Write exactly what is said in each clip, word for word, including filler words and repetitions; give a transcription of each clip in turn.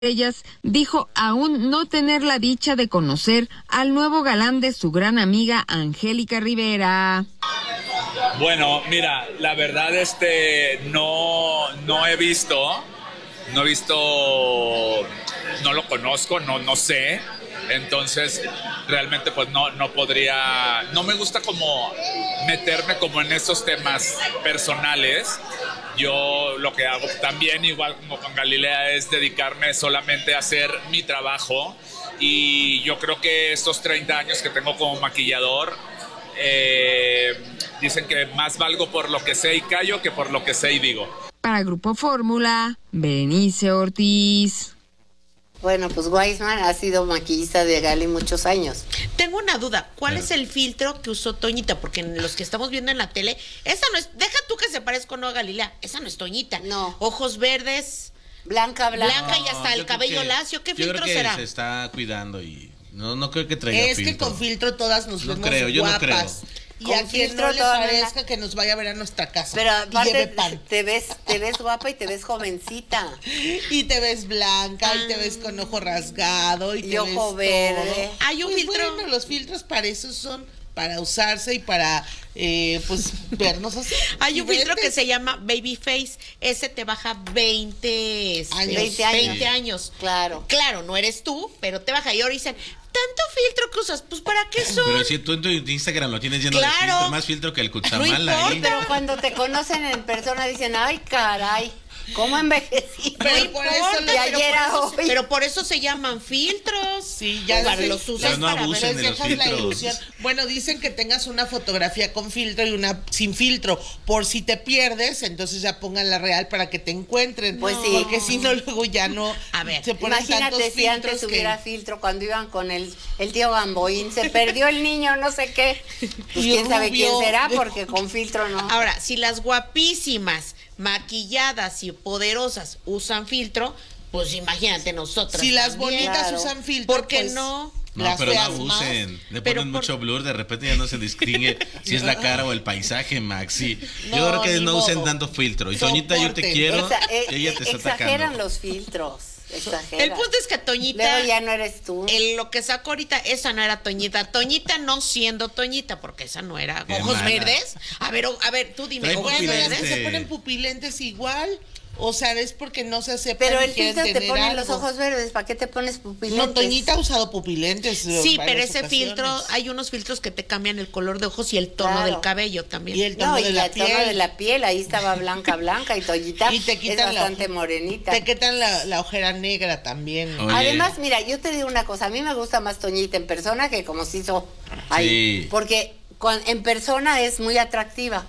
Ellas dijo aún no tener la dicha de conocer al nuevo galán de su gran amiga Angélica Rivera. Bueno, mira, la verdad este no, no he visto, no he visto, no lo conozco, no, no sé, entonces realmente pues no, no podría, no me gusta como meterme como en esos temas personales. Yo lo que hago también, igual como con Galilea, es dedicarme solamente a hacer mi trabajo, y yo creo que estos treinta años que tengo como maquillador, eh, dicen que más valgo por lo que sé y callo que por lo que sé y digo. Para Grupo Fórmula, Berenice Ortiz. Bueno, pues Weissman ha sido maquillista de Gali muchos años. Tengo una duda, ¿cuál Pero. es el filtro que usó Toñita? Porque en los que estamos viendo en la tele, esa no es, deja tú que se parezca o no a Galilea, esa no es Toñita. No. Ojos verdes, Blanca, blanca. blanca y hasta No, el yo creo cabello que- lacio, ¿qué yo filtro creo que será? se está cuidando y no, no creo que traiga Es filtro. que con filtro todas nos No vemos creo, yo no guapas. creo. Y Con a quien filtro no le toda parezca nena. que nos vaya a ver a nuestra casa. Pero y lleve aparte pan. te ves, te ves guapa y te ves jovencita. Y te ves blanca, y te ves con ojo rasgado, y, Y te ojo ves verde. todo. Hay un Pues filtro. Bueno, los filtros para eso son, para usarse y para, eh, pues, vernos así. Hay un filtro que diferentes. se llama Baby Face, ese te baja veinte, este, Años. veinte años. veinte años. Claro. Claro, no eres tú, pero te baja. Y ahora dicen, ¿tanto filtro que usas? Pues ¿para qué son? Pero si tú en tu Instagram lo tienes lleno Claro. de filtro, más filtro que el Cuchamal No ahí. importa. Pero cuando te conocen en persona dicen, ay, caray, ¿cómo envejecí? Pero No por importa, eso de le- pero ayer por a eso- hoy. pero por eso se llaman filtros. Sí, ya Para sé. los usas Pero no para abusen ver. de Les los dejas la filtros. ilusión. Bueno, dicen que tengas una fotografía con filtro y una sin filtro. Por si te pierdes, entonces ya pongan la real para que te encuentren. Pues sí. Porque si no, luego ya no A ver, se ponen tantos Imagínate si antes filtros que- hubiera filtro cuando iban con el, el tío Gamboín, se perdió el niño, no sé qué. Pues Y quién sabe rubio. quién será, porque con filtro no. Ahora, si las guapísimas, maquilladas y poderosas usan filtro, pues imagínate nosotras. Si las también. bonitas Claro. usan filtro, ¿Por qué pues, no? No, las pero no feas más. abusen. Le Pero ponen por- mucho blur, de repente ya no se distingue si es la cara o el paisaje, Maxi. Yo No, creo que ni no usen modo. tanto filtro. Y Toñita, yo te Soporten. quiero. Exa- eh, y ella te está exageran atacando. los filtros. Exageran. El punto es que Toñita, Luego ya no eres tú. el- lo que sacó ahorita, esa no era Toñita. Toñita no siendo Toñita, porque esa no era. Qué Ojos mala. verdes. A ver, o- a ver, tú dime, Trae ojos Bueno, las verdes. que se ponen pupilentes igual. O sea, es porque no se aceptan. Pero y el quieren filtro te tener pone algo. los ojos verdes, ¿para qué te pones pupilentes? No, Toñita ha usado pupilentes. en Sí, varias pero ese ocasiones. filtro, hay unos filtros que te cambian el color de ojos y el tono Claro. del cabello también. Y el tono No, y de el la tono piel. de la piel, ahí estaba blanca, blanca, y Toñita Y te es quitan la- bastante morenita. Te quitan la, la ojera negra también. Oye. Además, mira, yo te digo una cosa, a mí me gusta más Toñita en persona que como se hizo ahí. Sí. Porque cuan- en persona es muy atractiva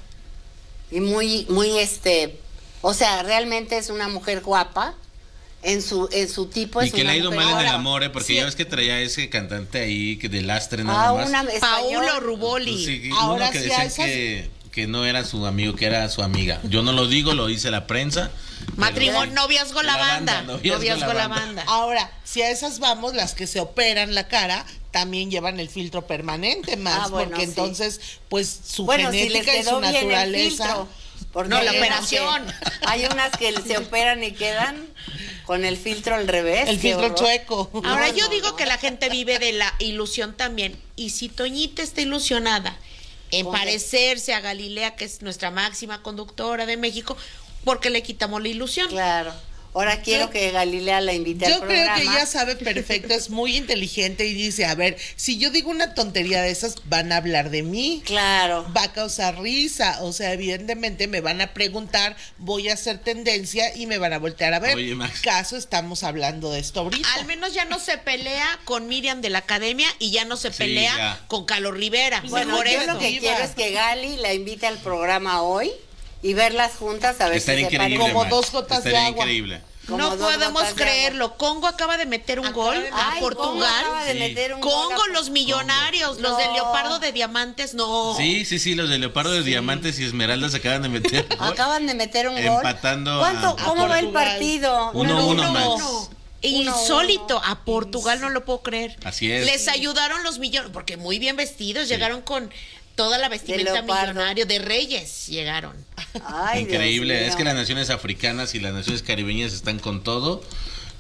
y muy, muy este, o sea, realmente es una mujer guapa en su, en su tipo. Y es que le una ha ido mujer mal en el guapa. amor, ¿eh? Porque Sí. ya ves que traía ese cantante ahí que de lastre nada Ah, más. una español. Paulo Ruboli. Pues sí, Ahora uno que sí, decían a esas- que, que no era su amigo, que era su amiga. Yo no lo digo, lo dice la prensa. Matrimonio, pero- noviazgo la, La banda. banda, noviazgo Noviazgo, la la banda. banda. Ahora, si a esas vamos, las que se operan la cara también llevan el filtro permanente más, Ah, bueno, porque sí. entonces, pues su Bueno, si les genética y quedó su bien el naturaleza. filtro. Porque No, la hay unas operación. que- Hay unas que se operan y quedan con el filtro al revés. El qué filtro horror. chueco. Ahora No, yo no, digo no. que la gente vive de la ilusión también. Y si Toñita está ilusionada en ¿Con qué? parecerse a Galilea, que es nuestra máxima conductora de México, ¿por qué le quitamos la ilusión? Claro. Ahora quiero Yo- que Galilea la invite al Yo creo programa. que ella sabe perfecto, es muy inteligente y dice, a ver, si yo digo una tontería de esas, van a hablar de mí. Claro. Va a causar risa, o sea, evidentemente me van a preguntar, voy a hacer tendencia y me van a voltear a ver. Oye, Max. Caso estamos hablando de esto ahorita. Al menos ya no se pelea con Miriam de la Academia y ya no se Sí, pelea ya. con Carlos Rivera. Bueno, Mejor yo eso. lo que Viva. quiero es que Gali la invite al programa hoy y verlas juntas a ver Estaría si se increíble. parecen. Como Max. dos gotas de Estaría agua. increíble. Como No dos podemos gotas de creerlo. Congo acaba de meter un Acaba gol de- a Ay, Portugal. Congo acaba de Sí. meter un gol Congo, a- los millonarios, los No. del leopardo de diamantes, no. Sí, sí, sí, los de Leopardo de Diamantes y Esmeraldas acaban de meter. gol. Acaban de meter un gol. Empatando ¿Cuánto, a- ¿Cómo a va el Portugal. partido? Uno, Uno, uno, uno. Max. Insólito, a Portugal no lo puedo creer. Así es. Les ayudaron los millones, porque muy bien vestidos, llegaron con toda la vestimenta leopardo. millonario, de reyes llegaron. Ay, Dios Increíble, mío. es que las naciones africanas y las naciones caribeñas están con todo.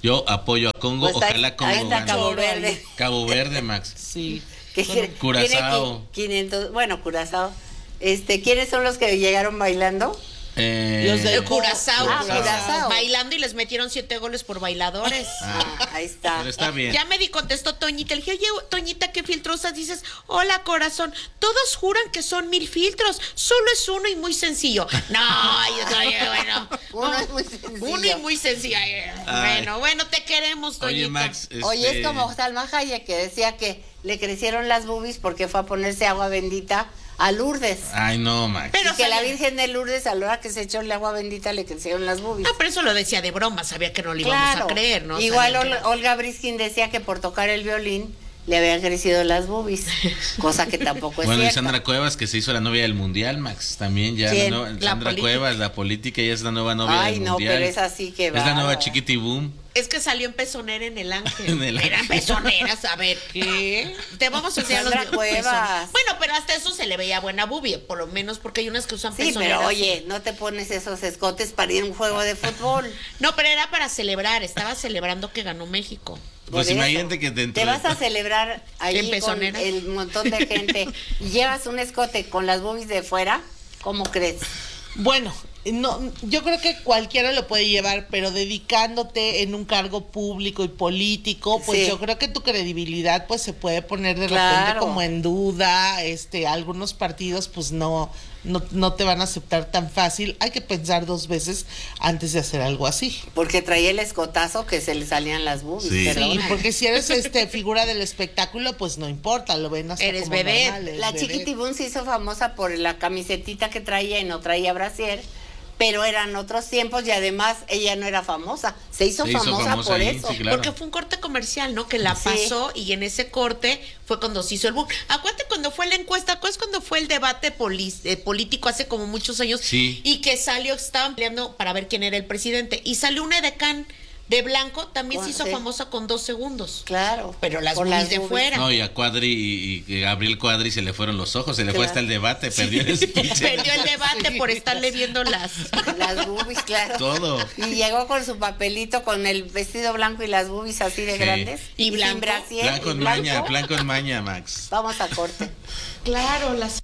Yo apoyo a Congo, Pues ahí- ojalá ahí Congo está gane. Cabo Verde. Cabo Verde, Max. Sí. Que quiere- Curazao. tiene qui- quinientos, bueno, Curazao. Este, ¿quiénes son los que llegaron bailando? Eh, Los de El Curazao, Ah, Curazao. bailando y les metieron siete goles por bailadores. Ah, ahí está. Pero está bien. Ya me di, contestó Toñita. Le dije, oye, Toñita, qué filtrosas dices. Hola, corazón. Todos juran que son mil filtros. Solo es uno y muy sencillo. No, yo soy, bueno. Uno es muy sencillo. Uno y muy sencillo. Bueno, bueno, te queremos, Toñita. Oye, Max. Oye, este, es como Salma Hayek que decía que le crecieron las boobies porque fue a ponerse agua bendita a Lourdes. Ay, no, Max. Pero y que la sabía- Virgen de Lourdes, a la hora que se echó el agua bendita, le crecieron las boobies. Ah, pero eso lo decía de broma. Sabía que no le íbamos Claro. a creer, ¿no? Igual Sabía que Ol- era- Olga Briskin decía que por tocar el violín le habían crecido las boobies, cosa que tampoco es Bueno, y cierta. Sandra Cuevas, que se hizo la novia del mundial, Max. También ya. ¿Quién? La nueva- La Sandra política. Cuevas, la política, ya es la nueva novia Ay, del no, mundial. pero es así que Es la bárbaro. nueva Chiquitiboom. Es que salió en pezonera en el Ángel. En el Eran Ángel. pezoneras, a ver. ¿Qué? Te vamos a enseñar los Sandra Cuevas. pezones. Bueno, pero hasta eso se le veía buena boobie, por lo menos porque hay unas que usan Sí, pezoneras. pero oye, no te pones esos escotes para ir a un juego de fútbol. No, pero era para celebrar, estaba celebrando que ganó México. Pues Por imagínate eso. que dentro Te de- vas a celebrar ahí ¿En con pezonera? el montón de gente y llevas un escote con las boobies de fuera, ¿cómo crees? Bueno, no, yo creo que cualquiera lo puede llevar, pero dedicándote en un cargo público y político, pues Sí. yo creo que tu credibilidad pues se puede poner de repente Claro. como en duda, este, algunos partidos pues no, no, no te van a aceptar tan fácil, hay que pensar dos veces antes de hacer algo así. Porque traía el escotazo que se le salían las boobies. Sí. perdona. Sí, porque si eres este figura del espectáculo, pues no importa, lo ven hasta Eres como vedette. normal, eres La vedette. Chiquitibum se hizo famosa por la camisetita que traía y no traía brasier, pero eran otros tiempos y además ella no era famosa. Se hizo, Se hizo famosa, famosa por ahí, eso. sí, claro. Porque fue un corte comercial, ¿no? Que la Sí. pasó y en ese corte fue cuando se hizo el boom. Acuérdate cuando fue la encuesta, ¿acuerdas cuando fue el debate poli- eh, político hace como muchos años? Sí. Y que salió, estaban peleando para ver quién era el presidente. Y salió una edecán de blanco, también se hizo Sí. famosa con dos segundos. Claro. Pero las por boobies de fuera. No, y a Cuadri y, y Gabriel Cuadri se le fueron los ojos, se le fue Claro. hasta el debate, perdió el speech. Perdió el debate por estarle viendo las... Las boobies, claro. Todo. Y llegó con su papelito, con el vestido blanco y las boobies así de Sí. grandes. Y blanco. sin brasier, Plan y con blanco. maña, plan con maña, Max. Vamos a corte. Claro, las...